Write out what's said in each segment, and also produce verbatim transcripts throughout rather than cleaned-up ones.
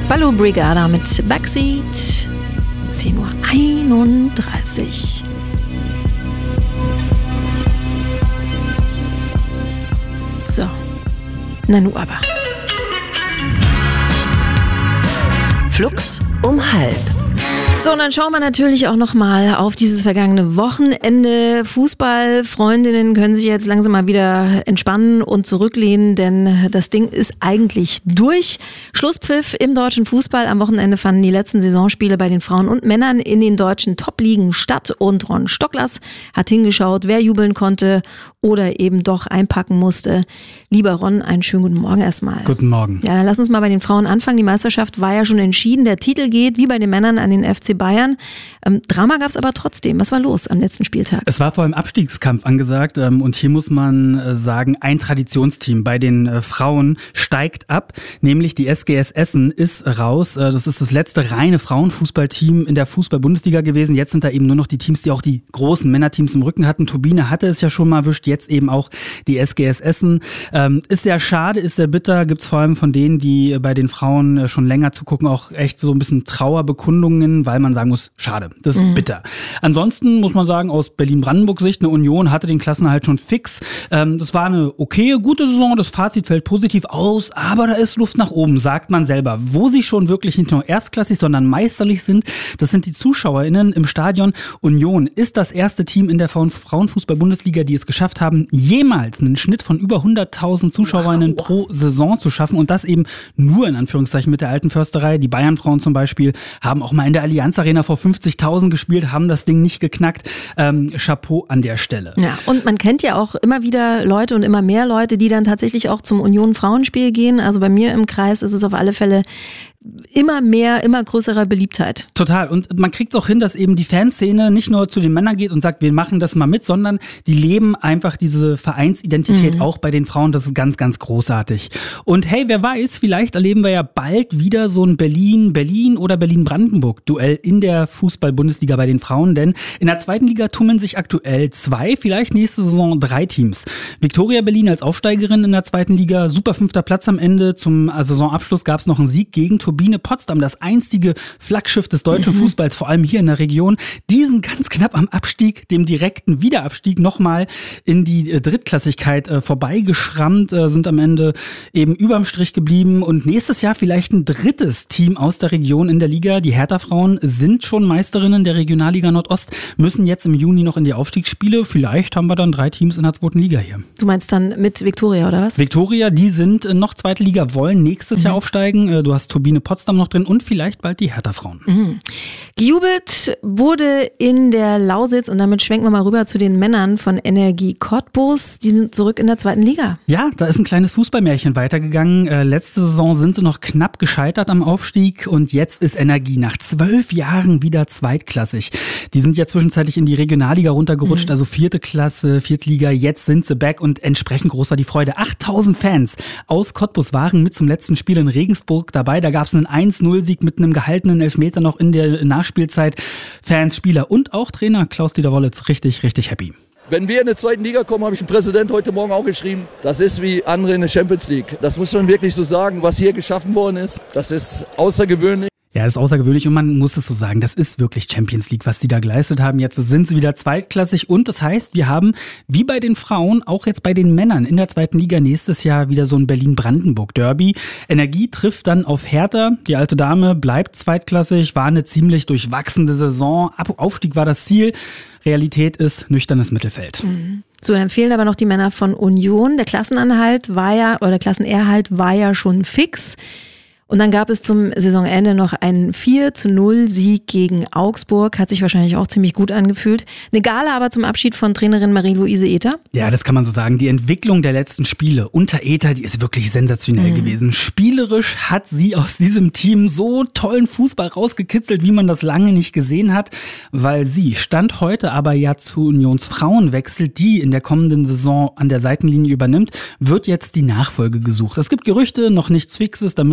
Baloo Brigada mit Backseat. zehn Uhr einunddreißig. So. Na nu aber. Flux um halb. So, und dann schauen wir natürlich auch nochmal auf dieses vergangene Wochenende. Fußballfreundinnen können sich jetzt langsam mal wieder entspannen und zurücklehnen, denn das Ding ist eigentlich durch. Schlusspfiff im deutschen Fußball. Am Wochenende fanden die letzten Saisonspiele bei den Frauen und Männern in den deutschen Top-Ligen statt. Und Ron Stocklers hat hingeschaut, wer jubeln konnte oder eben doch einpacken musste. Lieber Ron, einen schönen guten Morgen erstmal. Guten Morgen. Ja, dann lass uns mal bei den Frauen anfangen. Die Meisterschaft war ja schon entschieden. Der Titel geht, wie bei den Männern, an den F C Bayern. Ähm, Drama gab es aber trotzdem. Was war los am letzten Spieltag? Es war vor allem Abstiegskampf angesagt ähm, und hier muss man äh, sagen, ein Traditionsteam bei den äh, Frauen steigt ab, nämlich die S G S Essen ist raus. Äh, das ist das letzte reine Frauenfußballteam in der Fußball-Bundesliga gewesen. Jetzt sind da eben nur noch die Teams, die auch die großen Männerteams im Rücken hatten. Turbine hatte es ja schon mal erwischt, jetzt eben auch die S G S Essen. Ähm, ist sehr schade, ist sehr bitter. Gibt es vor allem von denen, die bei den Frauen äh, schon länger zugucken, auch echt so ein bisschen Trauerbekundungen, weil man sagen muss, schade, das ist mhm. bitter. Ansonsten muss man sagen, aus Berlin-Brandenburg-Sicht, eine Union hatte den Klassenerhalt schon fix. Ähm, das war eine okaye, gute Saison, das Fazit fällt positiv aus, aber da ist Luft nach oben, sagt man selber. Wo sie schon wirklich nicht nur erstklassig, sondern meisterlich sind, das sind die ZuschauerInnen im Stadion. Union ist das erste Team in der Frauenfußball-Bundesliga, die es geschafft haben, jemals einen Schnitt von über hunderttausend ZuschauerInnen wow. pro Saison zu schaffen und das eben nur in Anführungszeichen mit der alten Försterei. Die Bayern-Frauen zum Beispiel haben auch mal in der Allianz Arena vor fünfzigtausend gespielt, haben das Ding nicht geknackt. Ähm, Chapeau an der Stelle. Ja, und man kennt ja auch immer wieder Leute und immer mehr Leute, die dann tatsächlich auch zum Union-Frauenspiel gehen. Also bei mir im Kreis ist es auf alle Fälle immer mehr, immer größerer Beliebtheit. Total. Und man kriegt es auch hin, dass eben die Fanszene nicht nur zu den Männern geht und sagt, wir machen das mal mit, sondern die leben einfach diese Vereinsidentität mhm. auch bei den Frauen. Das ist ganz, ganz großartig. Und hey, wer weiß, vielleicht erleben wir ja bald wieder so ein Berlin-Berlin oder Berlin-Brandenburg-Duell in der Fußball-Bundesliga bei den Frauen, denn in der zweiten Liga tummeln sich aktuell zwei, vielleicht nächste Saison drei Teams. Viktoria Berlin als Aufsteigerin in der zweiten Liga, super fünfter Platz am Ende. Zum Saisonabschluss gab es noch einen Sieg gegen Turbine Potsdam, das einstige Flaggschiff des deutschen mhm. Fußballs, vor allem hier in der Region. Die sind ganz knapp am Abstieg, dem direkten Wiederabstieg, nochmal in die äh, Drittklassigkeit äh, vorbeigeschrammt, äh, sind am Ende eben überm Strich geblieben und nächstes Jahr vielleicht ein drittes Team aus der Region in der Liga. Die Hertha-Frauen sind schon Meisterinnen der Regionalliga Nordost, müssen jetzt im Juni noch in die Aufstiegsspiele. Vielleicht haben wir dann drei Teams in der zweiten Liga hier. Du meinst dann mit Viktoria, oder was? Viktoria, die sind äh, noch zweite Liga, wollen nächstes mhm. Jahr aufsteigen. Äh, du hast Turbine Potsdam noch drin und vielleicht bald die Hertha-Frauen. Mhm. Gejubelt wurde in der Lausitz und damit schwenken wir mal rüber zu den Männern von Energie Cottbus. Die sind zurück in der zweiten Liga. Ja, da ist ein kleines Fußballmärchen weitergegangen. Äh, letzte Saison sind sie noch knapp gescheitert am Aufstieg und jetzt ist Energie nach zwölf Jahren wieder zweitklassig. Die sind ja zwischenzeitlich in die Regionalliga runtergerutscht, mhm. also vierte Klasse, Viertliga. Jetzt sind sie back und entsprechend groß war die Freude. achttausend Fans aus Cottbus waren mit zum letzten Spiel in Regensburg dabei. Da gab es einen eins null Sieg mit einem gehaltenen Elfmeter noch in der Nachspielzeit. Fans, Spieler und auch Trainer Klaus-Dieter Wollitz richtig, richtig happy. Wenn wir in der zweiten Liga kommen, habe ich dem Präsident heute Morgen auch geschrieben, das ist wie andere in der Champions League. Das muss man wirklich so sagen, was hier geschaffen worden ist. Das ist außergewöhnlich. Ja, ist außergewöhnlich und man muss es so sagen, das ist wirklich Champions League, was die da geleistet haben. Jetzt sind sie wieder zweitklassig und das heißt, wir haben wie bei den Frauen auch jetzt bei den Männern in der zweiten Liga nächstes Jahr wieder so ein Berlin-Brandenburg-Derby. Energie trifft dann auf Hertha, die alte Dame bleibt zweitklassig, war eine ziemlich durchwachsene Saison, Aufstieg war das Ziel, Realität ist nüchternes Mittelfeld. Mhm. So, dann fehlen aber noch die Männer von Union. Der Klassenanhalt war ja, oder der Klassenerhalt war ja schon fix. Und dann gab es zum Saisonende noch einen vier zu null Sieg gegen Augsburg. Hat sich wahrscheinlich auch ziemlich gut angefühlt. Eine Gala aber zum Abschied von Trainerin Marie-Louise Ether. Ja, das kann man so sagen. Die Entwicklung der letzten Spiele unter Ether, die ist wirklich sensationell mhm. gewesen. Spielerisch hat sie aus diesem Team so tollen Fußball rausgekitzelt, wie man das lange nicht gesehen hat. Weil sie stand heute aber ja zu Unions Frauenwechsel, die in der kommenden Saison an der Seitenlinie übernimmt, wird jetzt die Nachfolge gesucht. Es gibt Gerüchte, noch nichts Fixes, da müssen wir abwarten.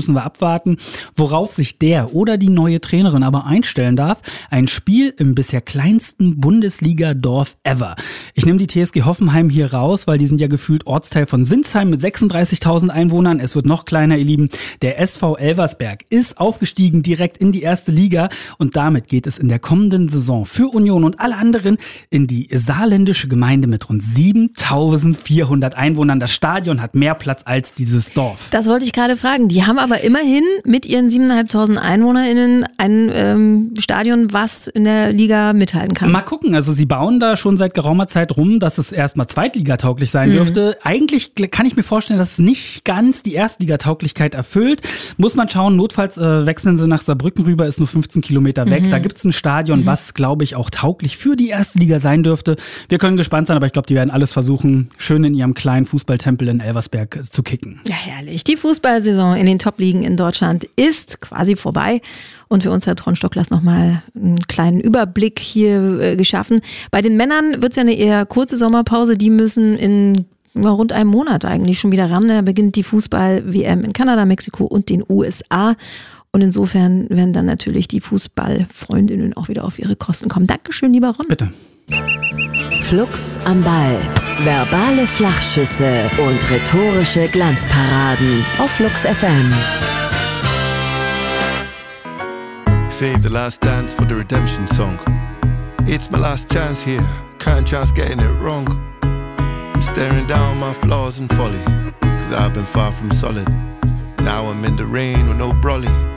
abwarten. Worauf sich der oder die neue Trainerin aber einstellen darf, ein Spiel im bisher kleinsten Bundesliga-Dorf ever. Ich nehme die T S G Hoffenheim hier raus, weil die sind ja gefühlt Ortsteil von Sinsheim mit sechsunddreißigtausend Einwohnern. Es wird noch kleiner, ihr Lieben. Der S V Elversberg ist aufgestiegen direkt in die erste Liga und damit geht es in der kommenden Saison für Union und alle anderen in die saarländische Gemeinde mit rund siebentausendvierhundert Einwohnern. Das Stadion hat mehr Platz als dieses Dorf. Das wollte ich gerade fragen. Die haben aber immerhin mit ihren siebentausendfünfhundert EinwohnerInnen ein ähm, Stadion, was in der Liga mithalten kann. Mal gucken, also sie bauen da schon seit geraumer Zeit rum, dass es erstmal zweitligatauglich sein mhm. dürfte. Eigentlich kann ich mir vorstellen, dass es nicht ganz die Erstligatauglichkeit erfüllt. Muss man schauen, notfalls äh, wechseln sie nach Saarbrücken rüber, ist nur fünfzehn Kilometer weg. Mhm. Da gibt es ein Stadion, mhm. was, glaube ich, auch tauglich für die erste Liga sein dürfte. Wir können gespannt sein, aber ich glaube, die werden alles versuchen, schön in ihrem kleinen Fußballtempel in Elversberg zu kicken. Ja, herrlich. Die Fußballsaison in den Top-Ligen in Deutschland ist quasi vorbei. Und für uns hat Ron Stocklas nochmal einen kleinen Überblick hier äh, geschaffen. Bei den Männern wird es ja eine eher kurze Sommerpause. Die müssen in rund einem Monat eigentlich schon wieder ran. Da beginnt die Fußball-W M in Kanada, Mexiko und den U S A. Und insofern werden dann natürlich die Fußballfreundinnen auch wieder auf ihre Kosten kommen. Dankeschön, lieber Ron. Bitte. Flux am Ball. Verbale Flachschüsse und rhetorische Glanzparaden auf Flux F M. Save the last dance for the redemption song. It's my last chance here, can't chance getting it wrong. I'm staring down my flaws and folly, cause I've been far from solid. Now I'm in the rain with no brolly.